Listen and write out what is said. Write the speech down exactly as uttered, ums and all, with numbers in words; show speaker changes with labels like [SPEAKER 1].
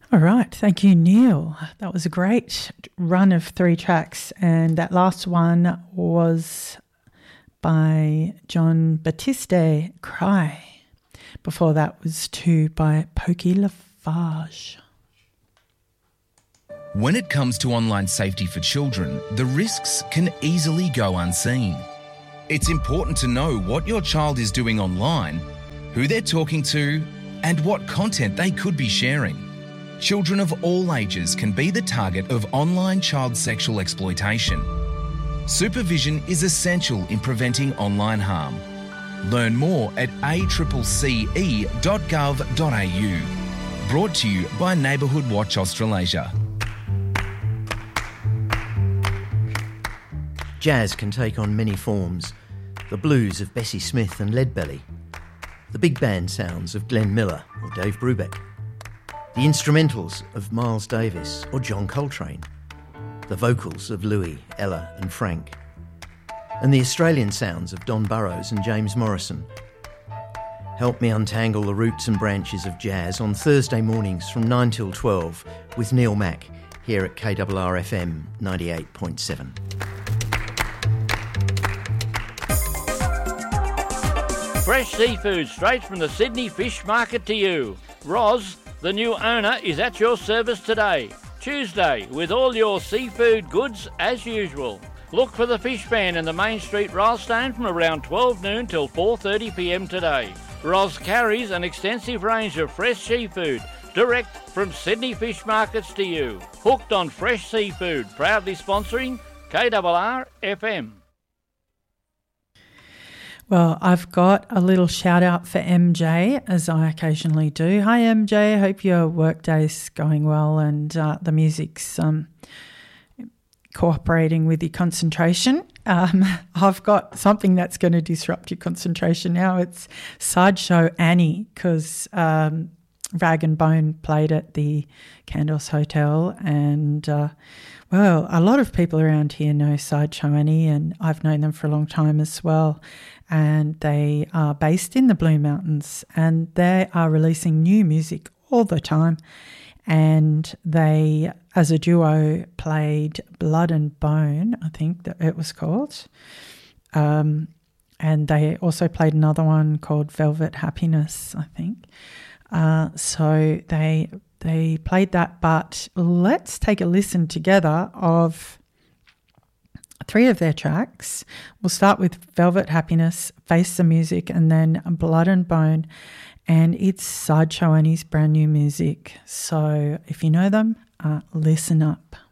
[SPEAKER 1] All right. Thank you, Neil. That was a great run of three tracks. And that last one was by John Batiste, Cry. Before that was two by Pokey Lafarge.
[SPEAKER 2] When it comes to online safety for children, the risks can easily go unseen. It's important to know what your child is doing online, who they're talking to, and what content they could be sharing. Children of all ages can be the target of online child sexual exploitation. Supervision is essential in preventing online harm. Learn more at a c c e dot gov dot a u. Brought to you by Neighbourhood Watch Australasia.
[SPEAKER 3] Jazz can take on many forms. The blues of Bessie Smith and Leadbelly. The big band sounds of Glenn Miller or Dave Brubeck. The instrumentals of Miles Davis or John Coltrane. The vocals of Louis, Ella and Frank. And the Australian sounds of Don Burrows and James Morrison. Help me untangle the roots and branches of jazz on Thursday mornings from nine till twelve with Neil Mack here at K R R F M ninety-eight point seven.
[SPEAKER 4] Fresh seafood straight from the Sydney Fish Market to you. Roz, the new owner, is at your service today, Tuesday, with all your seafood goods as usual. Look for the Fish Van in the Main Street Rylstone from around twelve noon till four thirty p m today. Roz carries an extensive range of fresh seafood, direct from Sydney Fish Markets to you. Hooked on fresh seafood, proudly sponsoring K R R F M.
[SPEAKER 1] Well, I've got a little shout out for M J, as I occasionally do. Hi, M J. Hope your workday's going well and uh, the music's um, cooperating with your concentration. Um, I've got something that's going to disrupt your concentration now. It's Sideshow Annie, because um, Rag and Bone played at the Candos Hotel, and uh, well, a lot of people around here know Sideshow Annie, and I've known them for a long time as well. And they are based in the Blue Mountains, and they are releasing new music all the time. And they, as a duo, played Blood and Bone, I think that it was called. Um, and they also played another one called Velvet Happiness, I think. Uh, so they they played that, but let's take a listen together of three of their tracks. We'll start with Velvet Happiness, Face the Music, and then Blood and Bone. And it's Sideshow Annie's brand new music. So if you know them, uh, listen up.